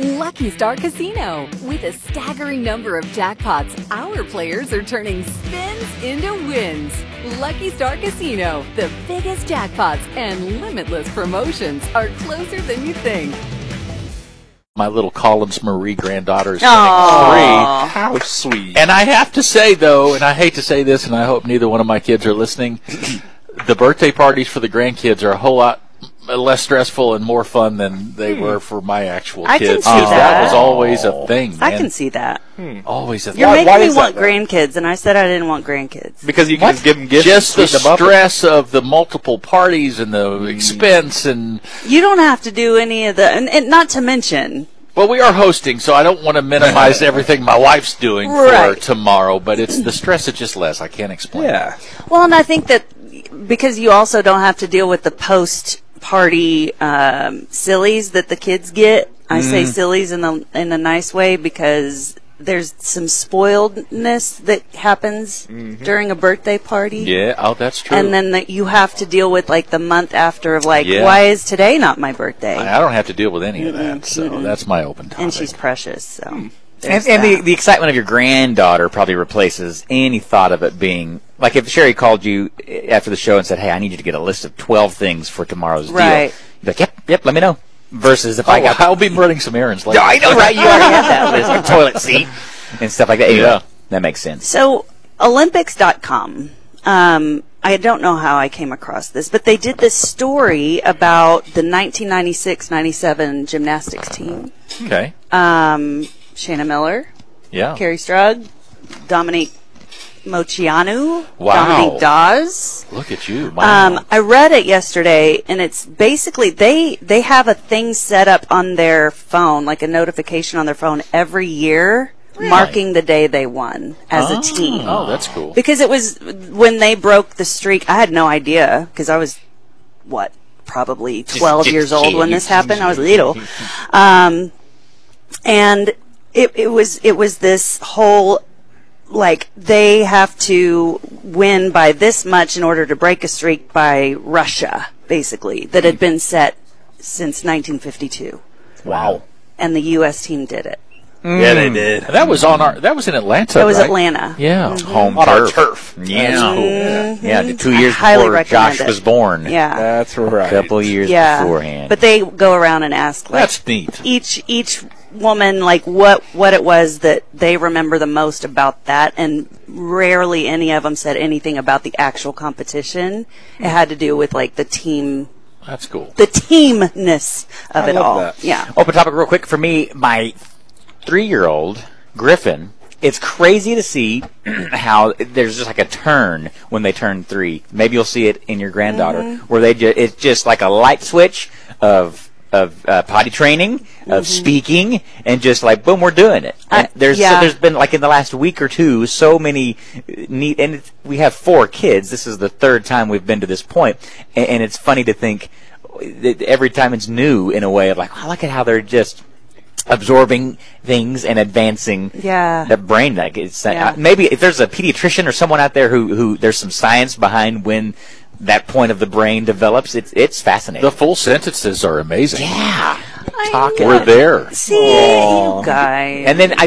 Lucky Star Casino. With a staggering number of jackpots, our players are turning spins into wins. Lucky Star Casino, the biggest jackpots and limitless promotions are closer than you think. My little Collins Marie granddaughter is Aww. 3. How sweet. And I have to say, though, and I hate to say this, and I hope neither one of my kids are listening, the birthday parties for the grandkids are a whole lot less stressful and more fun than they were for my actual I kids. can see That was always a thing, man. I can see that. Always a thing. You're making me is want that, grandkids, and I said I didn't want grandkids. Because you can just give them gifts. Just the and sweeten them up. stress of the multiple parties and the expense and... You don't have to do any of the, and not to mention... Well, we are hosting, so I don't want to minimize everything my wife's doing Right. for tomorrow, but it's the stress is just less. I can't explain. Yeah. Well, and I think that because you also don't have to deal with the post-party sillies that the kids get. I say sillies in a nice way because there's some spoiledness that happens during a birthday party. Yeah, oh, that's true. And then you have to deal with like the month after of like, Yeah. why is today not my birthday? I don't have to deal with any of that, so that's my open topic. And she's precious, so. And there's the that. excitement of your granddaughter probably replaces any thought of it being... Like if Sherry called you after the show and said, hey, I need you to get a list of 12 things for tomorrow's deal. Right. You'd be like, yep, let me know. Versus if I got... I'll be running some errands later. Yeah, I know, right? You already had that list. Like toilet seat and stuff like that. Anyway, Yeah. that makes sense. So, Olympics.com, I don't know how I came across this, but they did this story about the 1996-97 gymnastics team. Okay. Shayna Miller, Yeah. Carrie Strug, Dominique Moceanu, Wow. Dominique Dawes. Look at you. Wow. I read it yesterday, and it's basically they have a thing set up on their phone, like a notification on their phone every year, marking the day they won as a team. Oh, that's cool. Because it was when they broke the streak. I had no idea because I was probably 12 years old when this happened. I was little, and it was this whole. Like, they have to win by this much in order to break a streak by Russia, basically, that had been set since 1952. Wow. And the U.S. team did it. Yeah, they did. That was that was in Atlanta, That was right? Atlanta. Yeah. Home On our turf. turf. Yeah. Yeah, 2 I years highly before recommend Josh it. was born. Yeah. That's right. A couple years Yeah. beforehand. But they go around and ask, like, That's neat. each woman, like, what it was that they remember the most about that, and rarely any of them said anything about the actual competition. It had to do with, like, the teamness That's cool. of it love all. that. Yeah. Open topic real quick for me, my 3-year-old, Griffin, it's crazy to see how there's just like a turn when they turn 3. Maybe you'll see it in your granddaughter, where it's just like a light switch of potty training, of speaking, and just like, boom, we're doing it. And there's been, like, in the last week or two, so many neat, and we have 4 kids. This is the 3rd time we've been to this point, and it's funny to think that every time it's new in a way of like, I look at how they're just absorbing things and advancing the brain. Like it's maybe if there's a pediatrician or someone out there who there's some science behind when that point of the brain develops, it's fascinating. The full sentences are amazing. Yeah. Talking. We're there. See, you guys. And then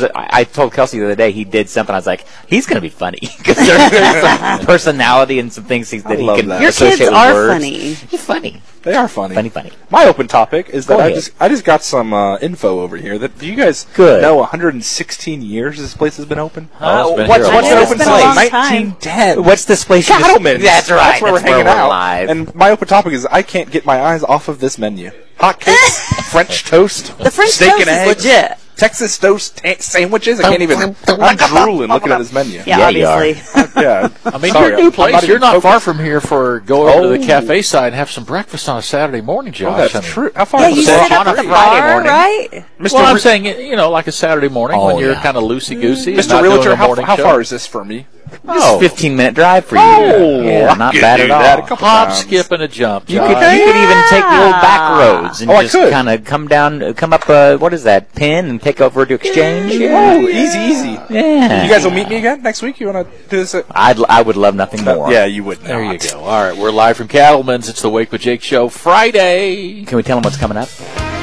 I told Kelsey the other day he did something. I was like, he's going to be funny because there's some personality and some things that he love can that. Your associate kids with are words. funny. He's funny. They are funny. Funny. My open topic is that Go I ahead. just got some info over here. Do you guys Good. know 116 years this place has been open? Oh, it's been What's here a been while. open It's been since a long time. 1910? What's this place? you just- Cattleman's. That's right. That's where we're hanging out. Live. And my open topic is I can't get my eyes off of this menu. Hotcakes, French toast, The French steak toast and is eggs, legit. Texas toast sandwiches. I can't even. I'm drooling looking at this menu. Yeah, Yeah, you are. obviously. Yeah. I mean, Sorry, your new I'm place, not you're even not far focused. from here for go over to the cafe side and have some breakfast on a Saturday morning, Josh. Oh, that's I mean, true. How far Yeah, is you it? set on up a the Friday bar, morning. right? Mr. Well, I'm Re- saying, like a Saturday morning Oh, when you're yeah. kind of loosey-goosey. and Mr. not doing Realtor, a morning how show. far is this for me? Oh, 15-minute drive for you. Oh, yeah, I not could bad do at that a all. couple hop, times. skip, and a jump. You Josh. could even take the old back roads and Oh, I just could. kind of come up, what is that, Penn, and take over to Exchange? Oh, easy. Yeah. You guys will meet me again next week? You want to do this? I would love nothing more. Yeah, you would. There you go. All right, we're live from Cattleman's. It's the Wake with Jake show Friday. Can we tell them what's coming up?